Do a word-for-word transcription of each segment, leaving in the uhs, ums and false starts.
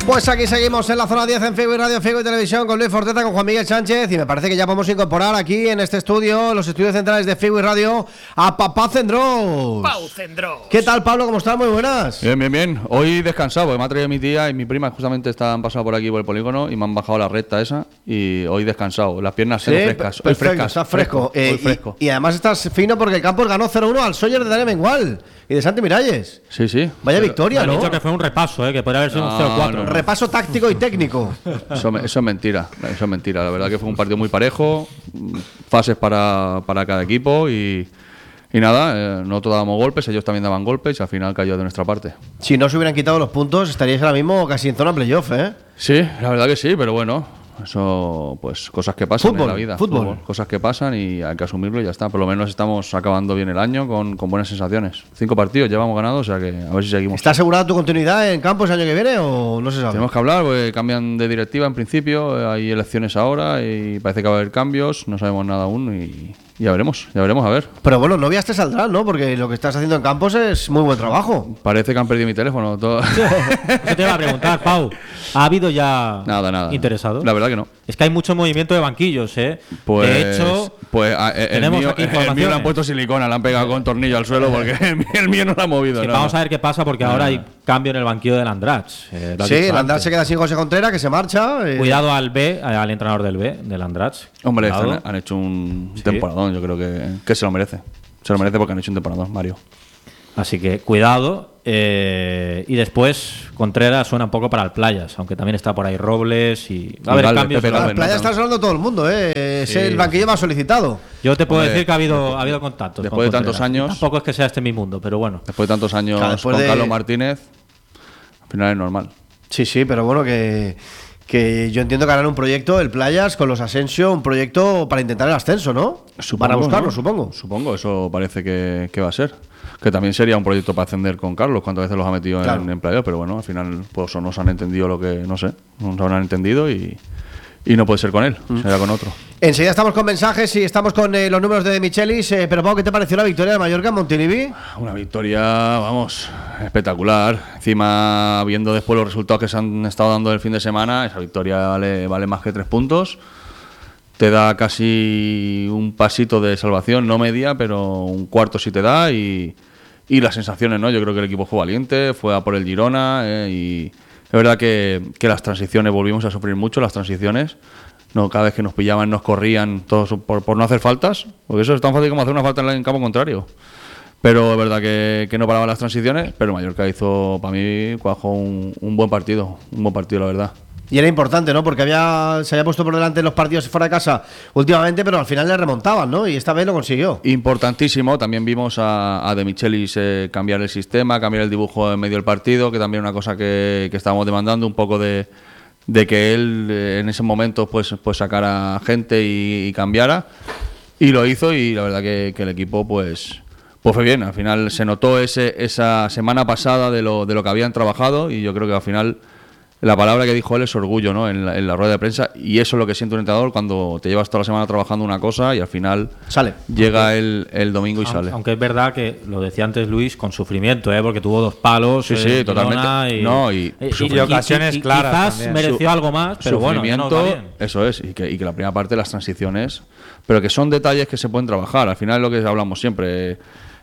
Pues aquí seguimos en la zona diez en Figo y Radio, Figo y Televisión, con Luis Forteza, con Juan Miguel Sánchez, y me parece que ya podemos incorporar aquí en este estudio, los estudios centrales de Figo y Radio, a Papá Cendrós. Pau Cendrós. ¿Qué tal, Pablo? ¿Cómo estás? Muy buenas. Bien, bien, bien. Hoy descansado, porque me ha traído mi tía y mi prima, justamente están pasado por aquí por el polígono y me han bajado la recta esa, y hoy descansado. Las piernas Sí, frescas. Hoy perfecto, frescas. estás fresco. fresco, Eh, hoy fresco. Y, y además estás fino porque el Campos ganó cero uno al Sóller de Daniel Mengual y de Santi Miralles. Sí, sí. Vaya Pero victoria, Me han ¿no? dicho que fue un repaso, ¿eh? Que podría haber sido No, un cero cuatro. no, no. Repaso táctico y técnico. Eso, eso es mentira. Eso es mentira. La verdad que fue un partido muy parejo, fases para, para cada equipo y, y nada, eh, nosotros dábamos golpes, ellos también daban golpes y al final cayó de nuestra parte. Si no se hubieran quitado los puntos, estaríais ahora mismo casi en zona playoff, ¿eh? Sí, la verdad que sí, pero bueno. Eso, pues, cosas que pasan Fútbol, en la vida. fútbol. Fútbol. Cosas que pasan y hay que asumirlo y ya está. Por lo menos estamos acabando bien el año con, con buenas sensaciones. Cinco partidos llevamos ganados, o sea que a ver si seguimos. ¿Está asegurada tu continuidad en Campos el año que viene o no se sabe? Tenemos que hablar, porque cambian de directiva en principio, eh, hay elecciones ahora y parece que va a haber cambios, no sabemos nada aún y ya veremos, ya veremos a ver. Pero bueno, novias te saldrán, ¿no? Porque lo que estás haciendo en Campos es muy buen trabajo. Parece que han perdido mi teléfono. Todo. Eso te iba a preguntar, Pau. ¿Ha habido ya Nada, nada. interesados? La verdad que no. Es que hay mucho movimiento de banquillos, ¿eh? Pues, de hecho, pues a- el, tenemos mío, aquí el mío le han informaciones. puesto silicona, le han pegado con tornillo al suelo porque el mío, el mío no lo ha movido. sí, no, vamos no. a ver qué pasa porque ahora hay cambio en el banquillo del Andrats. Eh, lo has Sí, dicho el András antes. se queda sin José Contreras, que se marcha. eh. Cuidado al B, al entrenador del B, del Andrats. Hombre, Cuidado. han, han hecho un Sí. temporadón, yo creo que, que se lo merece. Se lo merece porque han hecho un temporadón, Mario. Así que cuidado. eh, y después Contreras suena un poco para el Playas, aunque también está por ahí Robles y va a haber Galvez, cambios. Pepe A Galvez. la playa no, está no. sonando todo el mundo, ¿eh? Es Sí. el banquillo más solicitado. Yo te puedo Hombre, decir que ha habido, ha habido contactos. después con de tantos Contreras. años- Tampoco es que sea este mi mundo, pero bueno. Después de tantos años Claro, después con de- Carlos Martínez, al final es normal. Sí, sí, pero bueno, que, que yo entiendo que harán un proyecto, el Playas, con los Asensio, un proyecto para intentar el ascenso, ¿no? Van a buscarlo, ¿no? supongo. Supongo, eso parece que, que va a ser. Que también sería un proyecto para ascender con Carlos, cuántas veces los ha metido Claro. en, en playoff, pero bueno, al final pues o no se han entendido lo que, no sé, no se han entendido y, y no puede ser con él, será con otro. Enseguida estamos con mensajes y estamos con eh, los números de De Michelis. Eh, pero Pau, ¿qué te pareció la victoria de Mallorca en Montilivi? Una victoria, vamos, espectacular. Encima, viendo después los resultados que se han estado dando el fin de semana, esa victoria vale, vale más que tres puntos. Te da casi un pasito de salvación, no media, pero un cuarto sí te da. Y, y las sensaciones, ¿no? Yo creo que el equipo fue valiente, fue a por el Girona. eh, y es verdad que, que las transiciones, volvimos a sufrir mucho las transiciones. No, cada vez que nos pillaban nos corrían todos por, por no hacer faltas, porque eso es tan fácil como hacer una falta en el campo contrario. Pero es verdad que, que no paraban las transiciones, pero Mallorca hizo, para mí, cuajó un, un buen partido, un buen partido, la verdad. Y era importante, ¿no? Porque había, se había puesto por delante en los partidos fuera de casa últimamente, pero al final le remontaban, ¿no? Y esta vez lo consiguió. Importantísimo, también vimos a, a De Michelis eh, cambiar el sistema, cambiar el dibujo en medio del partido, que también es una cosa que, que estábamos demandando, un poco de, de que él eh, en ese momento pues, pues sacara gente y, y cambiara, y lo hizo, y la verdad que, que el equipo pues, pues fue bien. Al final se notó ese, esa semana pasada de lo, de lo que habían trabajado, y yo creo que al final la palabra que dijo él es orgullo, ¿no? En la, en la rueda de prensa, y eso es lo que siente un entrenador cuando te llevas toda la semana trabajando una cosa y al final Sale. llega el, el domingo y sale. Aunque es verdad que lo decía antes Luis, con sufrimiento, ¿eh? Porque tuvo dos palos. Sí, eh, sí, Girona totalmente. Y, No, y- eh, y ocasiones claras Quizás también. mereció Su- algo más, pero bueno, ya nos va Sufrimiento, bien. eso es, y que, y que la primera parte, las transiciones, pero que son detalles que se pueden trabajar. Al final es lo que hablamos siempre.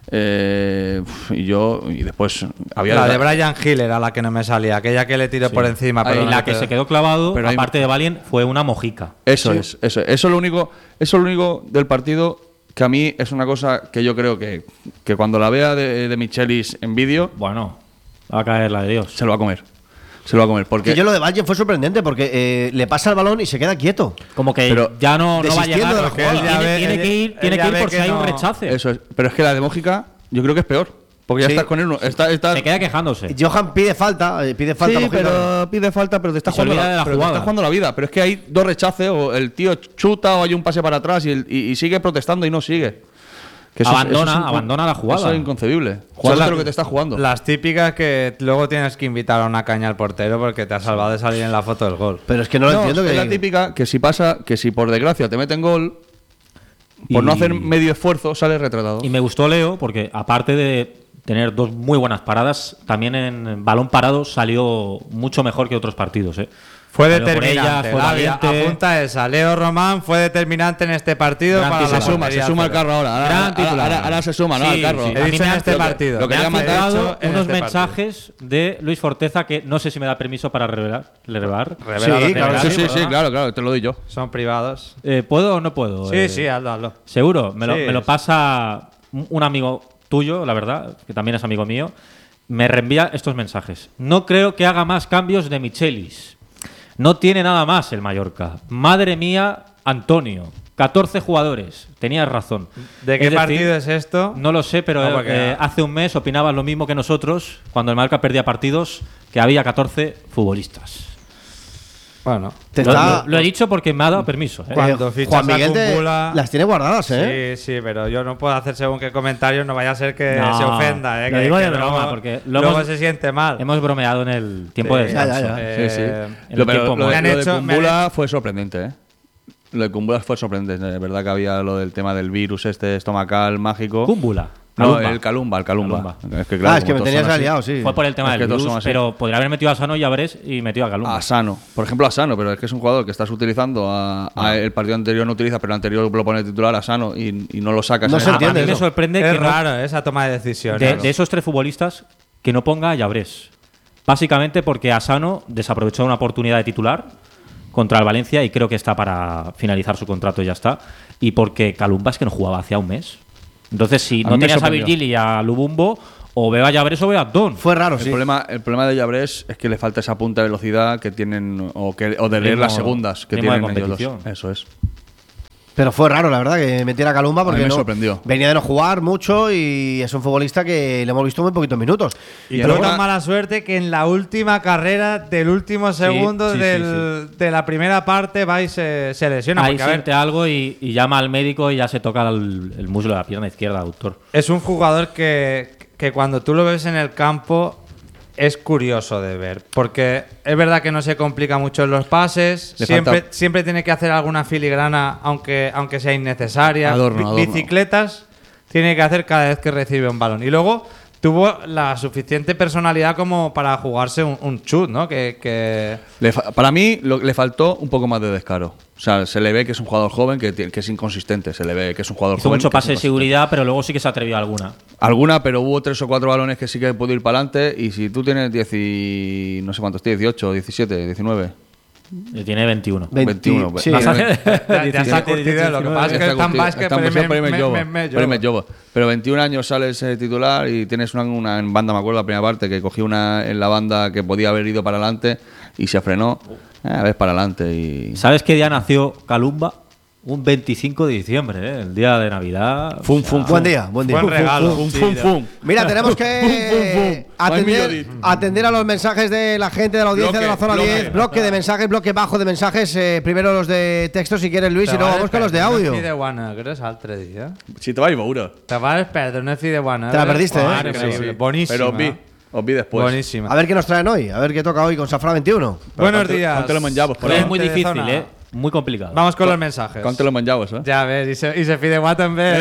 Eh, y yo, y después había. La de Brian Hill era la que no me salía, aquella que le tiró por encima. Ahí, pero Y no la me que quedó. se quedó clavado, Pero hay- aparte de Valien, fue una mojica. Eso Sí. es, eso es. Eso es lo único, eso es lo único del partido que a mí es una cosa que yo creo que, que cuando la vea de, de Michelis en vídeo, Bueno, va a caer la de Dios. se lo va a comer. Se lo va a comer. Porque Que yo lo de Valle fue sorprendente porque eh, le pasa el balón y se queda quieto. Como que Pero ya no, no va a desistiendo llegar. de la porque jugada. él tiene, Él ya ve- tiene él- que ir, él tiene ya que ir ve por que si hay no- un rechace. eso es. Pero es que la de Mójica, yo creo que es peor. Porque ya Sí. estás con él. Está, está, Se queda quejándose. Johan pide falta, eh, pide falta. sí, Mojica. pero pide falta, pero te está Y se jugando olvida la, de la pero te jugada. está jugando la vida. Pero es que hay dos rechaces, o el tío chuta o hay un pase para atrás y, el- y- y sigue protestando y no sigue. Que eso es- Abandona, eso es incon- abandona la jugada. Eso es inconcebible. Son Jugando las- lo que te está jugando. Las típicas que luego tienes que invitar a una caña al portero porque te ha salvado de salir en la foto del gol. Pero es que no lo No, entiendo. es Que la típica que si pasa, que si por desgracia te meten gol, por Y- no hacer medio esfuerzo, sales retratado. Y me gustó Leo porque, aparte de, tener dos muy buenas paradas. También en balón parado salió mucho mejor que otros partidos, ¿eh? Fue Salió por determinante. ellas, fue Lavia, valiente. apunta esa. Leo Román fue determinante en este partido Gran para Se la titular. suma, se portería suma al cero. carro ahora. Ahora, Gran ahora, titular. ahora- ahora se suma, ¿no? Sí, Al carro. sí. He A mí dicho me en han este llegado- partido. lo que Me quería han mandar- dicho Dado en unos este partido. mensajes de Luis Forteza que no sé si me da permiso para revelar. revelar. Revela Sí, lo que claro, veas. Sí, sí, sí, perdona. claro, claro, te lo doy yo. Son privados. Eh, ¿Puedo o no puedo? Sí, Eh, sí, hazlo, hazlo. Seguro, me lo, Sí. me lo pasa un un amigo tuyo, la verdad, que también es amigo mío. Me reenvía estos mensajes. No creo que haga más cambios de Michelis. No tiene nada más el Mallorca. Madre mía, Antonio. catorce jugadores. Tenías razón. ¿De qué Es decir, partido es esto? No lo sé, pero No, porque- eh, hace un mes opinabas lo mismo que nosotros cuando el Mallorca perdía partidos, que había catorce futbolistas. Bueno. Te Lo, está- lo- lo he dicho porque me ha dado permiso. ¿eh? Cuando Eh, fichas Juan a Miguel te- Kumbula- las tiene guardadas, ¿eh? Sí, sí, pero yo no puedo hacer según qué comentarios, no vaya a ser que No, se ofenda, ¿eh? lo que, digo que de broma, luego- porque lo luego hemos- se siente mal. Hemos bromeado en el tiempo de Sí, descanso. ya, ya, ya. Eh, Sí, sí. en Lo, el pero tiempo lo, me de- han lo de hecho- me Kumbula han- fue sorprendente, ¿eh? Lo de Kumbula fue sorprendente. Es verdad que había lo del tema del virus este estomacal mágico. Cúmbula. No, Calumba. el Calumba, el Calumba. Calumba. Es que, Ah, es que me como todos tenías son así. aliado, sí. Fue por el tema Es que del todos virus, son así. pero podría haber metido a Sano y a Bres y metido a Calumba. A Sano, por ejemplo a Sano, pero es que es un jugador que estás utilizando, a, a el partido anterior no utiliza, pero el anterior lo pone titular a Sano y, y no lo sacas. No en se el- entiende a mí me eso. sorprende es que no- raro esa toma de decisiones. de, de esos tres futbolistas que no ponga a Llabres. Básicamente porque Asano desaprovechó una oportunidad de titular contra el Valencia y creo que está para finalizar su contrato y ya está. Y porque Calumba es que no jugaba hacía un mes. Entonces, si A no mí me tenías a sorprendió. Virgil y a Lubumbo, o veo a Llabres o veo a Don. Fue raro, El, sí. problema, el problema de Llabres es que le falta esa punta de velocidad que tienen, o, que, o de leer Ritmo- las segundas que ritmo de tienen ellos dos. competición. Eso es. Pero fue raro, la verdad, que metiera a Calumba porque A mí me no- sorprendió. venía de no jugar mucho y es un futbolista que le hemos visto muy poquitos minutos. Y Y tuvo encima- tan mala suerte que en la última carrera del último segundo sí, sí, del- de la primera parte va y se, se lesiona. Ahí porque, a ver, siente algo y, y llama al médico y ya se toca el, el muslo de la pierna izquierda, doctor. es un jugador que, que cuando tú lo ves en el campo es curioso de ver. Porque es verdad que no se complica mucho en los pases. Le Siempre, falta- siempre tiene que hacer alguna filigrana, aunque, aunque sea innecesaria. Adorno, Bi- adorno. Bicicletas tiene que hacer cada vez que recibe un balón. Y luego tuvo la suficiente personalidad como para jugarse un, un chut, ¿no? Que, que Le fa- para mí lo- le faltó un poco más de descaro. O sea, se le ve que es un jugador joven, que, ti- que es inconsistente. Se le ve que es un jugador Hizo joven. mucho que es pase de inconsistente. seguridad, pero luego sí que se atrevió a alguna. Alguna, pero hubo tres o cuatro balones que sí que pudo ir para adelante. Y si tú tienes diez y no sé cuántos, tienes dieciocho, diecisiete, diecinueve. Eh, Tiene veintiuno. veinti- veintiuno, sí, pues. ya, ya está diecisiete, curtido. Lo que pasa es que Está es tan curtido, básquet, está pero empezó me- primer me- jovo, me- me- primer jovo. Pero veintiún años sales eh, titular y tienes una, una en banda, me acuerdo la primera parte, que cogí una en la banda que podía haber ido para adelante y se frenó. Eh, a ver, para adelante. Y ¿Sabes qué día nació Calumba? Un veinticinco de diciembre, ¿eh? El día de Navidad. Fum, O sea, fum, Buen día, buen día. Buen regalo. Fum, Sí, fum, de- fum. Mira, tenemos que Fum, fum, fum. atender, Ay, atender a los mensajes de la gente de la audiencia Bloque, de la zona bloque. diez. Bloque de mensajes, bloque bajo de mensajes. Eh, primero los de texto, si quieres, Luis, y luego vamos con los de audio. Te vas a perdre l'altre dia. Si te vas, seguro. Te vas a perdre una fideuana. Te la perdiste, ¿eh? Increíble. Buenísima. Pero os vi, os vi después. Buenísima. A ver qué nos traen hoy, a ver qué toca hoy con Safra veintiuno. Buenos ¿cuánto- días. cuánto lo manjamos por Hoy ahí? es muy Gente de difícil, zona. ¿eh? Muy complicado. Vamos con los mensajes. ¿Cuánto lo manjamos, eh? Ya ves, y se, y se fideuà també.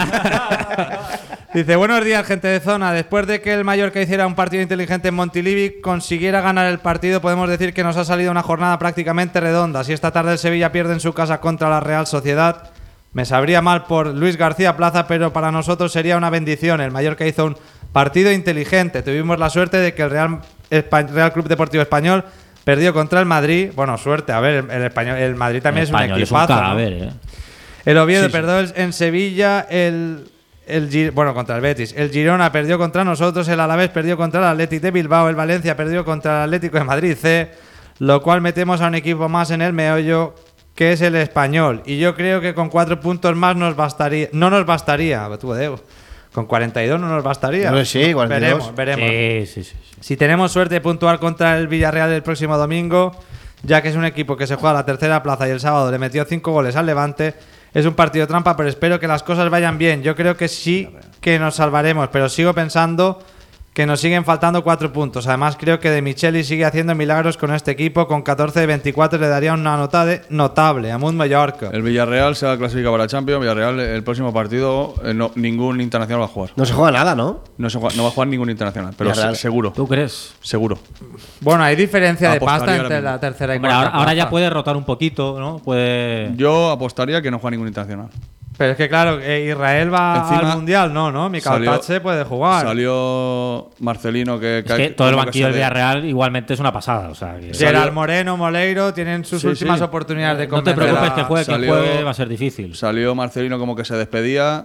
Dice, buenos días, gente de zona. Después de que el Mallorca hiciera un partido inteligente en Montilivi, consiguiera ganar el partido, podemos decir que nos ha salido una jornada prácticamente redonda. Si esta tarde el Sevilla pierde en su casa contra la Real Sociedad, me sabría mal por Luis García Plaza, pero para nosotros sería una bendición. El Mallorca hizo un partido inteligente. Tuvimos la suerte de que el Real, Espa- Real Club Deportivo Español perdió contra el Madrid. Bueno, suerte, a ver, el, el español, el Madrid también El es un español equipazo. es un ¿no? cadáver, ¿eh? El Oviedo Sí, sí. perdió el- en Sevilla, el, el Gi- bueno, contra el Betis. El Girona perdió contra nosotros, el Alavés perdió contra el Athletic de Bilbao, el Valencia perdió contra el Atlético de Madrid C, lo cual metemos a un equipo más en el meollo, que es el Español. Y yo creo que con cuatro puntos más nos bastaría, no nos bastaría, tú, Deu. Con cuarenta y dos no nos bastaría. Hombre, sí, cuarenta y dos. Veremos, veremos. Sí, sí, sí, sí. Si tenemos suerte de puntuar contra el Villarreal el próximo domingo, ya que es un equipo que se juega a la tercera plaza y el sábado le metió cinco goles al Levante, es un partido trampa, pero espero que las cosas vayan bien. Yo creo que sí que nos salvaremos, pero sigo pensando que nos siguen faltando cuatro puntos. Además, creo que De Michelis sigue haciendo milagros con este equipo. Con catorce de veinticuatro le daría una nota de notable a Mund Mallorca. El Villarreal se va a clasificar para la Champions. Villarreal, el próximo partido, eh, no, ningún internacional va a jugar. No se juega nada, ¿no? No, se juega- no va a jugar ningún internacional, pero Villarreal. se- seguro. ¿Tú crees? Seguro. Bueno, hay diferencia de Apostaría pasta ahora entre mismo. la tercera y Hombre, cuarta ahora, ahora ya plaza. puede rotar un poquito, ¿no? Puede. Yo apostaría que no juega ningún internacional. Pero es que claro, eh, Israel va Encima, al Mundial, no, ¿no? Mikael salió- Tache puede jugar. Salió Marcelino que... Es que todo el como que banquillo se del le- Villarreal igualmente es una pasada. O sea, que- Gerard salió- Moreno, Moleiro tienen sus Sí, últimas sí. oportunidades de no te convencer preocupes a- que juegue quien salió- juegue, va a ser difícil. Salió Marcelino como que se despedía.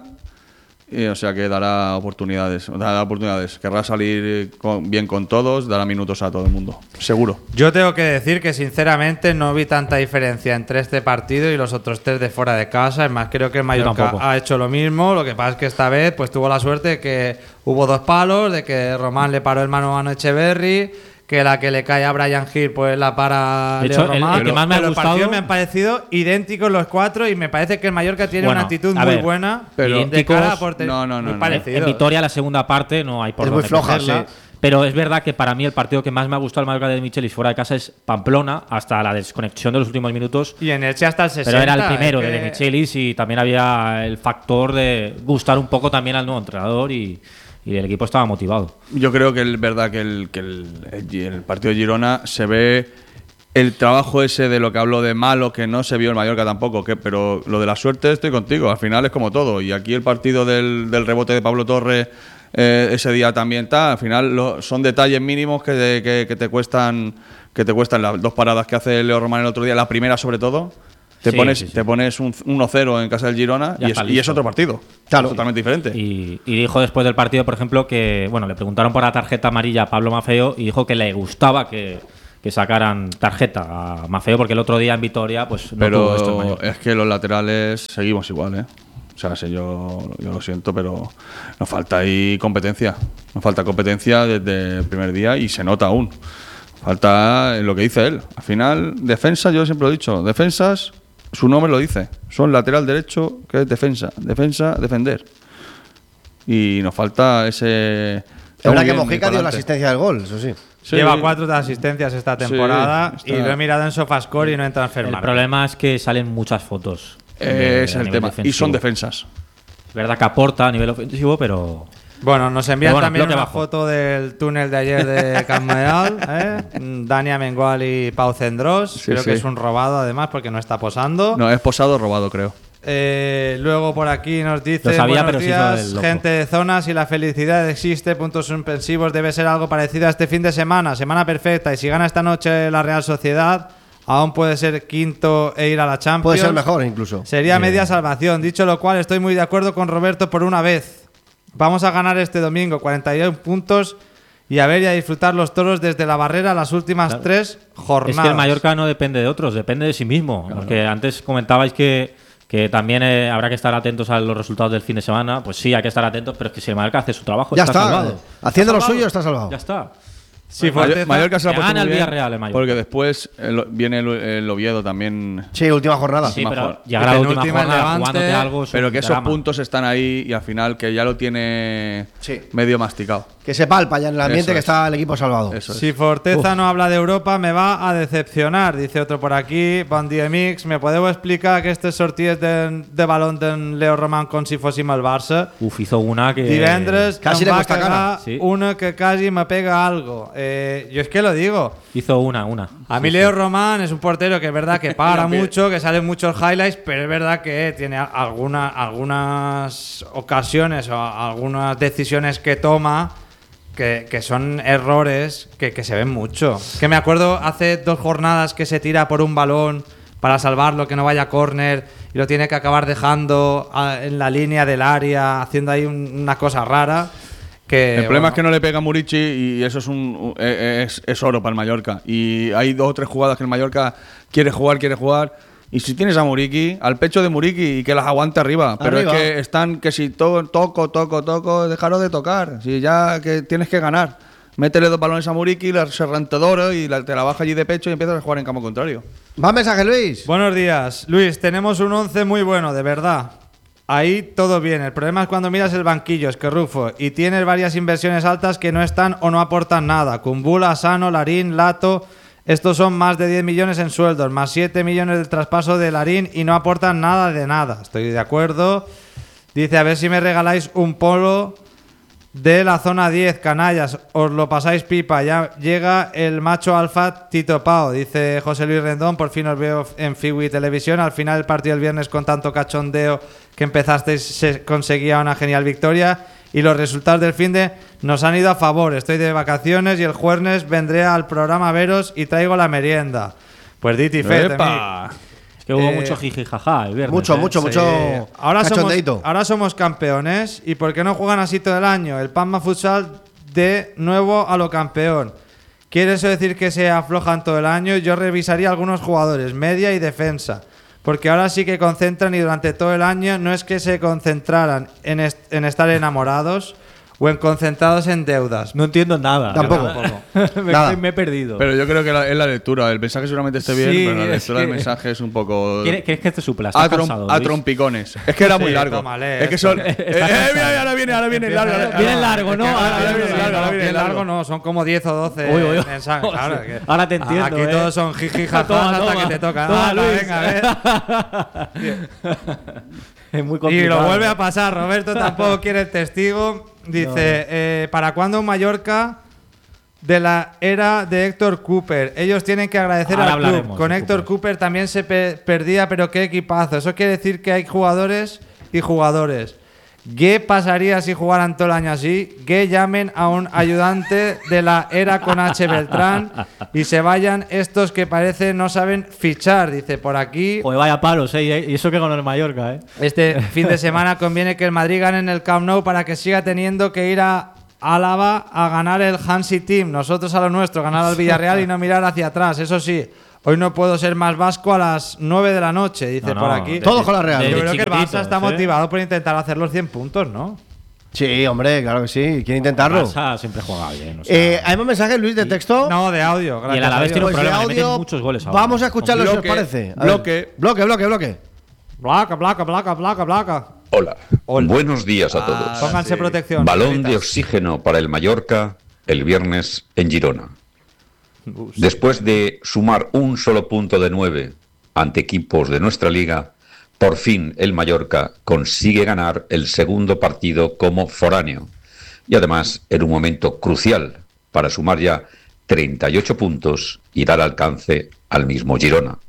Y, o sea que dará oportunidades. Dará oportunidades. Querrá salir con- bien con todos, dará minutos a todo el mundo. Seguro. Yo tengo que decir que sinceramente no vi tanta diferencia entre este partido y los otros tres de fuera de casa. Es más, creo que el Mallorca tampoco. ha hecho lo mismo. Lo que pasa es que esta vez pues tuvo la suerte de que hubo dos palos, de que Román le paró el mano a mano a Echeverry, que la que le cae a Brian Hill pues la para De Leo hecho, el- Román. el que más me ha Pero los gustado- partidos me han parecido idénticos los cuatro y me parece que el Mallorca tiene Bueno, una actitud a muy ver, buena pero- de idénticos- cara a porter- No, no, no, muy no. parecidos. En Vitoria, la segunda parte, no hay por Es muy dónde floja, cogerla. sí. Pero es verdad que para mí el partido que más me ha gustado el Mallorca de Michelis fuera de casa es Pamplona, hasta la desconexión de los últimos minutos. Y en Elche hasta el sesenta. Pero era el primero es de que- De Michelis y también había el factor de gustar un poco también al nuevo entrenador y, y el equipo estaba motivado. Yo creo que es verdad que el, que el, el- el partido de Girona se ve el trabajo ese de lo que habló de malo, que no se vio en Mallorca tampoco, que, pero lo de la suerte estoy contigo, al final es como todo. Y aquí el partido del, del rebote de Pablo Torres eh, ese día también está, al final lo- son detalles mínimos que, te- que, que te cuestan que te cuestan las dos paradas que hace Leo Román el otro día, la primera sobre todo. Te Sí, pones, sí, sí. te pones un uno cero en casa del Girona Ya y está es, y es listo. otro partido. Claro. Es totalmente diferente. Y, y dijo después del partido, por ejemplo, que bueno, le preguntaron por la tarjeta amarilla a Pablo Maffeo y dijo que le gustaba que, que sacaran tarjeta a Maffeo porque el otro día en Vitoria pues no tuvo esto en Pero Mallorca. es que los laterales seguimos igual, ¿eh? O sea, sé, yo, yo lo siento, pero nos falta ahí competencia. Nos falta competencia desde el primer día y se nota aún. Falta lo que dice él. Al final, defensa, yo siempre lo he dicho, defensas, su nombre lo dice. Son lateral derecho, que es defensa. Defensa, defender. Y nos falta ese... Es verdad que Estamos bien, Mojica dio la disparate. asistencia del gol, eso sí. Sí. Lleva cuatro asistencias esta temporada Sí, y está- lo he mirado en Sofascore y no en Transfermarkt. El problema es que salen muchas fotos. Eh, de- ese a es el nivel tema. Y defensivo. son defensas. Es verdad que aporta a nivel ofensivo, pero Bueno, nos envían Pero bueno, también bloque una bajo. foto del túnel de ayer de Campmeal, ¿eh? Dania Mengual y Pau Cendrós. Sí, Creo sí. que es un robado además porque no está posando. No, es posado robado, creo. Eh, luego por aquí nos dice Lo sabía, buenos pero se hizo días, el loco". gente de zonas y la felicidad existe, puntos suspensivos, debe ser algo parecido a este fin de semana, semana perfecta, y si gana esta noche la Real Sociedad, aún puede ser quinto e ir a la Champions. Puede ser mejor incluso. Sería media salvación. Dicho lo cual, estoy muy de acuerdo con Roberto por una vez. Vamos a ganar este domingo cuarenta y uno puntos y a ver y a disfrutar los toros desde la barrera las últimas Claro. tres jornadas. es que el Mallorca no depende de otros, depende de sí mismo. Porque antes comentabais que, que también eh, habrá que estar atentos a los resultados del fin de semana. Pues sí, hay que estar atentos, pero es que si el Mallorca hace su trabajo, Ya está, está. salvado. Haciendo lo Está suyo, está salvado. Ya está. Sí, Mayor- Forteza- Mallorca se la ha que puesto gana muy el bien, Villarreal, el Mallorca. porque después el- viene el, el Oviedo también. Sí, última jornada. Sí, mejor. pero llegar a la última Penúltima, el jornada Levante, jugándote algo es Pero un que esos drama. puntos están ahí y al final que ya lo tiene Sí. medio masticado. Que se palpa ya en el ambiente Eso que es. está el equipo salvado. Eso es. Si Forteza no habla de Europa, me va a decepcionar, dice otro por aquí. Bon dia, amics. ¿Me podeu explicar aquestes sortides de, de balón de Leo Román com si fóssim el Barça? Uf, hizo una que. Divendres Casi em le va cuesta cagar cara. Sí. una que casi me pega algo. Eh, yo es que lo digo. Hizo una, una. A mí Leo Román es un portero que es verdad que para Lo que- mucho, que salen muchos highlights, pero es verdad que tiene alguna, algunas ocasiones o algunas decisiones que toma que, que son errores que, que se ven mucho. Que me acuerdo hace dos jornadas que se tira por un balón para salvarlo, que no vaya a córner y lo tiene que acabar dejando ah, en la línea del área, haciendo ahí un- una cosa rara. Que, El problema bueno, es que no le pega a Murici y eso es un un- eh, es, es oro para el Mallorca. Y hay dos o tres jugadas que el Mallorca quiere jugar, quiere jugar. Y si tienes a Muriqui, al pecho de Muriqui y que las aguante arriba. Pero Arriba. es que están que si to- toco, toco, toco, dejaros de tocar. Si ya que tienes que ganar. Métele dos balones a Muriqui, la serrantadora y la- te la baja allí de pecho y empiezas a jugar en campo contrario. Va mensaje, Luis. Buenos días, Luis. Tenemos un once muy bueno, de verdad. ahí todo bien. El problema es cuando miras el banquillo, es que Rufo, y tienes varias inversiones altas que no están o no aportan nada. Kumbula, Sano, Larín, Lato, estos son más de diez millones en sueldos, más siete millones del traspaso de Larín y no aportan nada de nada. Estoy de acuerdo. Dice, a ver si me regaláis un polo de la zona diez, canallas, os lo pasáis pipa, ya llega el macho alfa Tito Pao, dice José Luis Rendón, por fin os veo en Fiwi Televisión, al final del partido del viernes con tanto cachondeo que empezasteis se conseguía una genial victoria y los resultados del finde nos han ido a favor, estoy de vacaciones y el jueves vendré al programa a veros y traigo la merienda. Pues diti fe, que hubo eh, mucho jiji jaja el viernes. Mucho, ¿eh? mucho, Sí. mucho. Ahora somos, cachondeíto. ahora somos campeones. ¿Y por qué no juegan así todo el año? El Palma Futsal de nuevo a lo campeón. ¿Quiere eso decir que se aflojan todo el año? Yo revisaría algunos jugadores, media y defensa. Porque ahora sí que concentran y durante todo el año no es que se concentraran en, est en estar enamorados o en concentrados en deudas. No entiendo nada. Tampoco. me, Nada. me he perdido. Pero yo creo que la, es la lectura. El mensaje seguramente esté bien, Sí, pero la es lectura del que- mensaje es un poco. ¿Quieres, ¿Quieres que te supla? A, ¿Estás trom- cansado, a Luis? trompicones. Es que era muy Sí, largo. tómale Es que esto. son. eh, eh, mira, ahora viene, ahora viene largo. ahora- Viene largo, ¿no? Es que Ahora ahora viene viene largo, largo, ahora viene bien largo largo. no, son como diez o doce Uy, uy, uy. mensajes. Claro, que- Ahora te entiendo, Aquí ¿eh? todos son jiji jaja Toma, hasta toma. que te toca. Toma, Anda, Luis. venga, a ver. Es muy Y complicado. lo vuelve a pasar. Roberto tampoco quiere el testigo. Dice, eh, ¿para cuándo un Mallorca de la era de Héctor Cooper? Ellos tienen que agradecer Ahora al club. hablaremos Con de Héctor Cooper. Cooper también se pe perdía, pero qué equipazo. Eso quiere decir que hay jugadores y jugadores. ¿Qué pasaría si jugaran todo el año así? Que llamen a un ayudante de la era con H. Beltrán y se vayan estos que parece no saben fichar, dice por aquí. Joder, vaya palos, ¿eh? Y eso que ganó el Mallorca, ¿eh? Este fin de semana conviene que el Madrid gane en el Camp Nou para que siga teniendo que ir a Álava a ganar el Hansi Team. Nosotros a lo nuestro, ganar al Villarreal y no mirar hacia atrás. Eso sí, hoy no puedo ser más vasco a las nueve de la noche, dice No, no, por aquí. de- Todo con la Real. de- Yo de creo que el Barça chiquititos, está ¿eh? motivado por intentar hacer los cien puntos, ¿no? Sí, hombre, claro que sí. Quiere intentarlo. Barça siempre juega bien. O sea, Eh, ¿Hay más mensajes, Luis, de texto? No, de audio. Y el Gracias a Alavés Dios. tiene un Pues de problema, le meten audio, muchos goles ahora. vamos a escucharlo si os Bloque, parece. A ver. bloque. Bloque, bloque, bloque. Blaca, blaca, blaca, blaca, blaca. Hola. Hola. Buenos días a todos. Pónganse sí. protección. Balón señoritas. de oxígeno para el Mallorca el viernes en Girona. Después de sumar un solo punto de nueve ante equipos de nuestra liga, por fin el Mallorca consigue ganar el segundo partido como foráneo. Y además en un momento crucial para sumar ya treinta y ocho puntos y dar alcance al mismo Girona.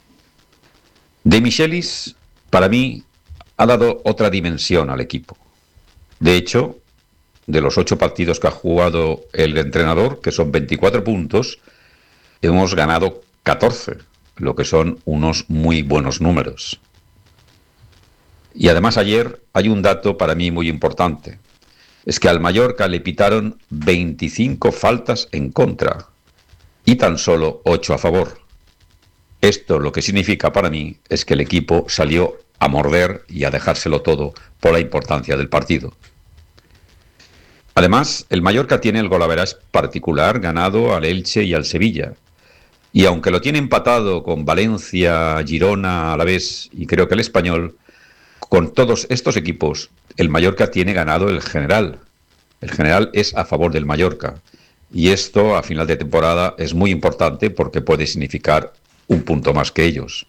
De Michelis, para mí, ha dado otra dimensión al equipo. De hecho, de los ocho partidos que ha jugado el entrenador, que son veinticuatro puntos, hemos ganado catorce, lo que son unos muy buenos números. Y además ayer hay un dato para mí muy importante. Es que al Mallorca le pitaron veinticinco faltas en contra y tan solo ocho a favor. Esto lo que significa para mí es que el equipo salió a morder y a dejárselo todo por la importancia del partido. Además, el Mallorca tiene el golaveraje particular ganado al Elche y al Sevilla. Y aunque lo tiene empatado con Valencia, Girona, Alavés y creo que el Español, con todos estos equipos, el Mallorca tiene ganado el general. El general es a favor del Mallorca. Y esto, a final de temporada, es muy importante porque puede significar un punto más que ellos.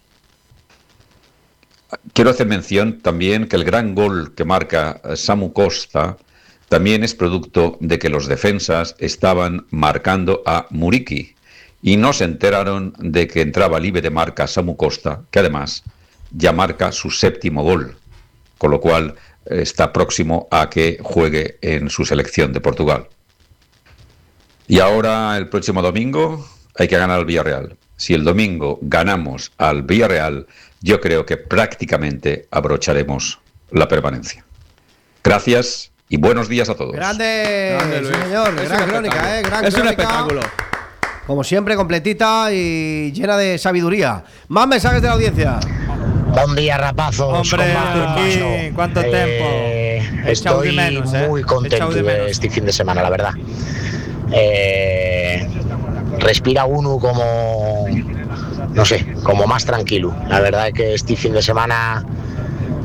Quiero hacer mención también que el gran gol que marca Samu Costa también es producto de que los defensas estaban marcando a Muriqui y no se enteraron de que entraba libre de marca Samu Costa, que además ya marca su séptimo gol, con lo cual está próximo a que juegue en su selección de Portugal. Y ahora, el próximo domingo, hay que ganar al Villarreal. Si el domingo ganamos al Villarreal, yo creo que prácticamente abrocharemos la permanencia. Gracias y buenos días a todos. Grande, Grande, sí, Luis. señor. Es Gran un crónica, espectáculo. ¿eh? Gran Es un crónica. espectáculo. Como siempre, completita y llena de sabiduría. Más mensajes de la audiencia. Bon día, rapazos. Hombre, con Marco Turquín, Paso. ¿cuánto Eh, tiempo? Echao de Estoy menos, ¿eh? muy Echao contento de de menos. este fin de semana, la verdad. Eh, respira uno como, no sé, como más tranquilo. La verdad es que este fin de semana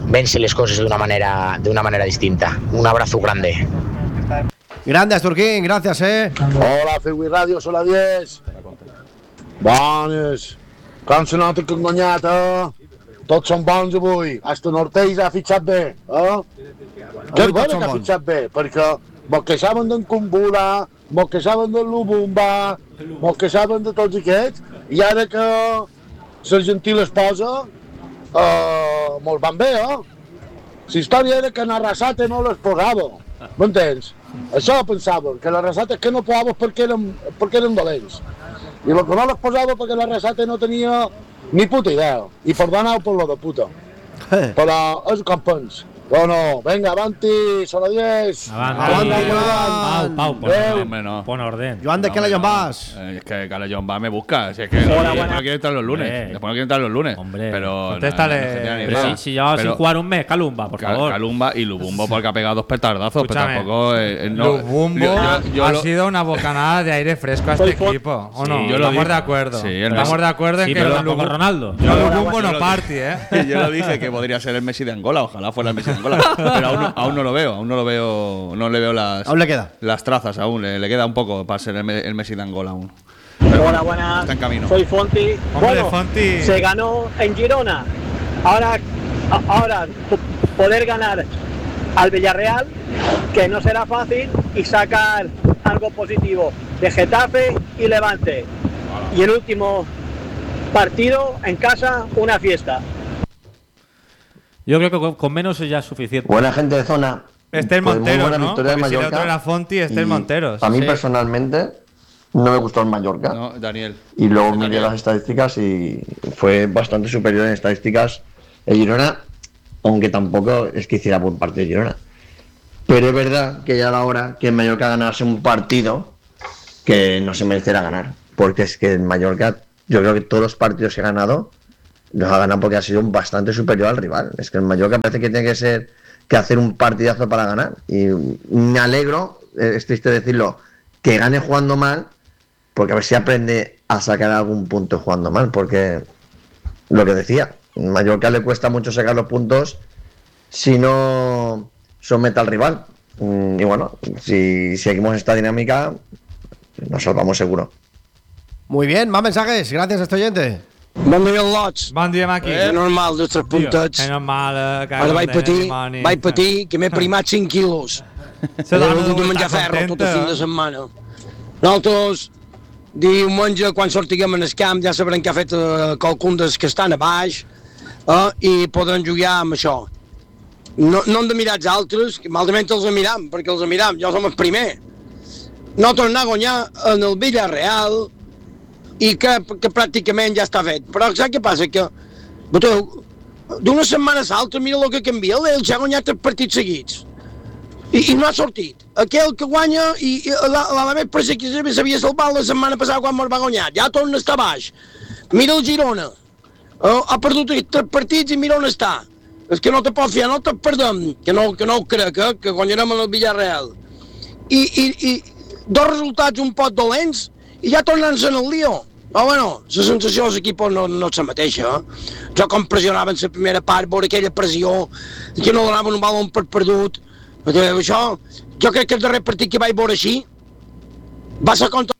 vence les coses d'una manera, d'una manera distinta. Un abrazo grande. Grande, Asturquín, gracias, eh. Hola, Figui Radio, sola diez. Bones. Campionat que enganyat, eh? Tots són bons avui. Hasta Nortells ha fitxat bé, eh? Que és bona que ha fitxat bé, perquè mos queixaven d'en Kumbula, mos queixaven de l'Ubumba, mos queixaven de tots aquests, i ara que l'Argentí les posa, eh, mos van bé, eh? La història era que en Arrasate no les posava, m'entens? Això pensaven, que l'Arrasate que no posava perquè eren, perquè eren dolents. I el que no les posava perquè l'Arrasate no tenia ni puta idea, i perdoneu per lo de puta. Però és com pens. Bueno, venga, avanti, solo diez. Avanti, Pau, Pau, pon Eh, orden. hombre, no. Pon orden. Joan, ¿de qué le vas? Eh, es que Calellón va me busca. Si es que Hola, después buenas. no quiere entrar los lunes. Hombre. Después no quiere entrar los lunes. Hombre. Pero Contéstale. no, no se tiene ni Pero idea. si, si llevaba sin Pero jugar un mes, Calumba, por Cal- favor. Calumba y Lubumbo porque ha pegado dos petardazos, pero Escúchame. tampoco eh, eh, no. Lubumbo yo- yo- yo ha lo- sido una bocanada de aire fresco a este equipo, ¿o no? Sí, yo lo Estamos dije. de acuerdo. Sí, el Estamos Messi- de acuerdo en Sí, que pero lo tampoco Lubu- Ronaldo. Lo Lubumbo yo no lo party, ¿eh? Yo lo dije que podría ser el Messi de Angola, ojalá fuera el Messi de Angola, pero aún no, aún no lo veo, aún no lo veo, no le veo las Aún le queda. las trazas aún, le, le queda un poco para ser el, Me- el Messi de Angola aún. Hola, buenas. Está en camino. Soy Fonti. Hombre, bueno, Fonti. se ganó en Girona. Ahora, a- ahora p- poder ganar al Villarreal, que no será fácil, y sacar algo positivo de Getafe y Levante. Y el último partido en casa, una fiesta. Yo creo que con, con menos ya es suficiente. Buena gente de zona. Estel Pues muy Monteros, buena ¿no? victoria de Porque si el Mallorca. otro era Fonti, Estel Y Monteros. A mí Sí. personalmente no me gustó el Mallorca. No, Daniel. Y luego Daniel. miré las estadísticas y fue bastante superior en estadísticas el Girona, aunque tampoco es que hiciera buen partido Girona. Pero es verdad que ya era la hora que el Mallorca ganase un partido que no se mereciera ganar. Porque es que el Mallorca, yo creo que todos los partidos que ha ganado, los ha ganado porque ha sido bastante superior al rival. Es que el Mallorca parece que tiene que ser que hacer un partidazo para ganar. Y me alegro, eh, es triste decirlo, que gane jugando mal, porque a ver si aprende a sacar algún punto jugando mal, porque lo que decía, Mallorca le cuesta mucho sacar los puntos si no somete al rival. Mm, Y bueno, si seguimos esta dinámica, nos salvamos seguro. Muy bien, más mensajes. Gracias a este oyente. Bon dia, lots. Bon dia, Maki. És normal, dels tres puntets. És normal, eh, que Ara vaig de patir, dimoni. vaig patir que m'he primat cinc quilos. Se He dona hagut de d'estar menjar ferro tot contenta, el fin eh? de setmana. Nosaltres, diumenge, quan sortiguem en el camp, ja sabrem què ha fet eh, qualcun dels que estan a baix eh, i podran jugar amb això. No, no hem de mirar els altres, que malament els miram, perquè els miram, jo som el primer. No tornar a guanyar en el Villarreal i que, que pràcticament ja està fet. Però saps què passa? Que boteu, d'una setmana a l'altra, mira el que canvia, ell ja ha guanyat tres partits seguits. I, i no ha sortit. Aquell que guanya i, i l'Alavet parece que s'havia salvat la setmana passada quan ens va guanyar. Ja torna a estar baix. Mira el Girona. Uh, ha perdut tres partits i mira on està. És que no te pot fiar, no te perdem, que no, que no ho crec, eh, que guanyarem el Villarreal. I, i, i dos resultats un poc dolents i ja tornant-se en el lío. Però bueno, la sensació dels equipos no, no és la mateixa. Eh? Jo com pressionaven la primera part, veure aquella pressió, que no donaven un balon per perdut. Però això, jo crec que el darrer partit que vaig veure així va ser contra...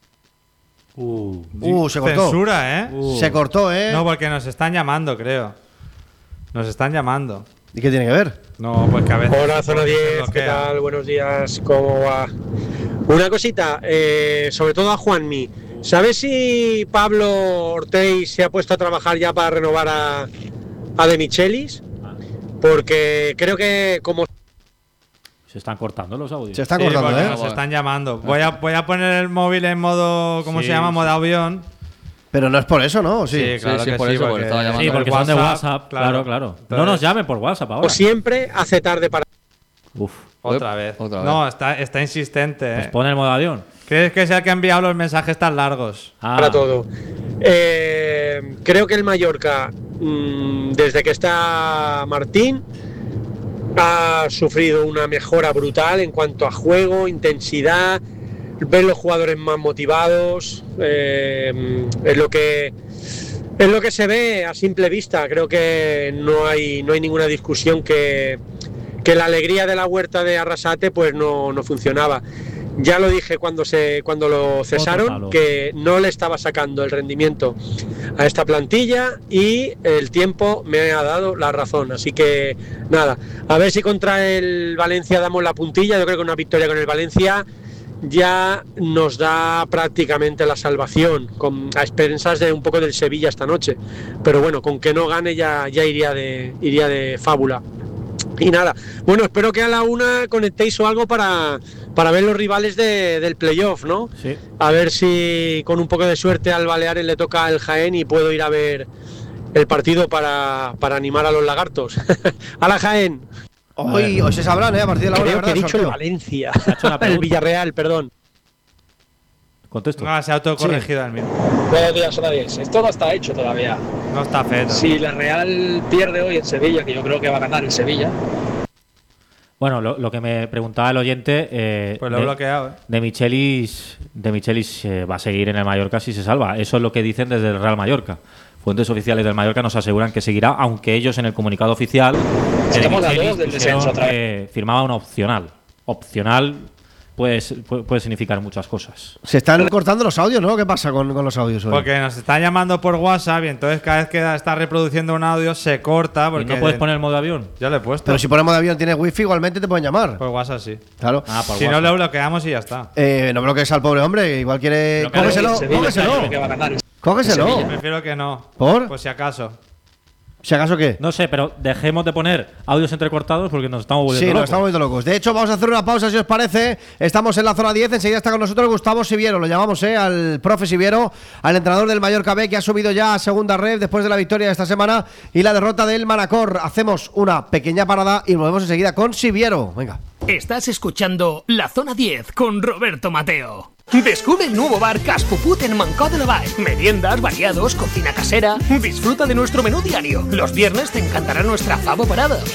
Uh, Uh, se cortó. Censura, ¿eh? Uh. Se cortó, ¿eh? No, porque nos están llamando, creo. Nos están llamando. ¿Y qué tiene que ver? No, porque a veces... Hola, Zona se diez, ¿qué bloquea. tal? Buenos días, ¿cómo va? Una cosita, eh, sobre todo a Juanmi. ¿Sabes si Pablo Ortiz se ha puesto a trabajar ya para renovar a, a De Michelis? Porque creo que como... se están cortando los audios. Se está Sí, cortando, porque ¿eh? nos están llamando. Voy a, voy a poner el móvil en modo... ¿Cómo Sí, se llama? sí. Modo avión. Pero no es por eso, ¿no? Sí. Sí, claro sí, que por sí, eso, porque porque, estaba llamando. Sí, por porque son de WhatsApp. Claro, claro. No Entonces- nos llamen por WhatsApp ahora. O siempre hace tarde para... Uf. Otra vez. Otra vez. No, está, está insistente. Pues ¿eh? pon el modo avión. ¿Crees que es el que ha enviado los mensajes tan largos? Ah, para todo. Eh, creo que el Mallorca, mmm, desde que está Martín, ha sufrido una mejora brutal en cuanto a juego, intensidad, ver los jugadores más motivados, eh, es lo que Es lo que se ve a simple vista. Creo que no hay, no hay ninguna discusión que, que la alegría de la Huerta de Arrasate pues no, no funcionaba. Ya lo dije cuando se cuando lo cesaron, que no le estaba sacando el rendimiento a esta plantilla y el tiempo me ha dado la razón. Así que nada, a ver si contra el Valencia damos la puntilla. Yo creo que una victoria con el Valencia ya nos da prácticamente la salvación, con, a expensas de un poco del Sevilla esta noche. Pero bueno, con que no gane ya, ya iría de iría de fábula. Y nada, bueno, espero que a la una conectéis o algo para, para ver los rivales de, del playoff, ¿no? Sí. A ver si con un poco de suerte al Baleares le toca el Jaén y puedo ir a ver el partido para, para animar a los lagartos. ¡A la Jaén! Hoy, hoy se sabrán, ¿eh? A partir de la hora. Creo que he dicho el sorteo. Valencia. El Villarreal, perdón. Contesto. No, se ha autocorregido el mío. Buenos días, zona diez. Esto no está hecho todavía. No está feto. Si la Real pierde hoy en Sevilla, que yo creo que va a ganar en Sevilla. Bueno, lo, lo que me preguntaba el oyente. Eh, Pues lo he de, bloqueado, ¿eh? De Michelis, de Michelis eh, va a seguir en el Mallorca si se salva. Eso es lo que dicen desde el Real Mallorca. Fuentes oficiales del Mallorca nos aseguran que seguirá, aunque ellos en el comunicado oficial de Estamos Michelis hablando del pusieron descenso otra vez. que firmaba una opcional. Opcional puede, puede, puede significar muchas cosas. Se están cortando los audios, ¿no? ¿Qué pasa con, con los audios hoy? Porque nos están llamando por WhatsApp y entonces cada vez que está reproduciendo un audio se corta. Porque ¿Y no puedes poner el modo avión? Ya lo he puesto. Pero si ponemos de avión tienes wifi, igualmente te pueden llamar. Por WhatsApp sí. Claro. Ah, por Si WhatsApp. no lo bloqueamos y ya está. Eh, no bloquees al pobre hombre, igual quiere. Pero claro, Cógeselo, en Sevilla, cógeselo. creo que va a ganar. Cógeselo. Prefiero que no. ¿Por? Pues si acaso. Si acaso qué. No sé, pero dejemos de poner audios entrecortados porque nos estamos volviendo Sí, nos locos. estamos volviendo locos. De hecho, vamos a hacer una pausa si os parece. Estamos en la zona diez. Enseguida está con nosotros Gustavo Siviero. Lo llamamos, ¿eh? Al profe Siviero, al entrenador del Mallorca B, que ha subido ya a segunda red después de la victoria de esta semana y la derrota del Manacor. Hacemos una pequeña parada y volvemos enseguida con Siviero. Venga. Estás escuchando La Zona diez con Roberto Mateo. Descubre el nuevo bar Caspuput en Mancó de la Vall. Meriendas, variados, cocina casera. Disfruta de nuestro menú diario. Los viernes te encantará nuestra favo parada.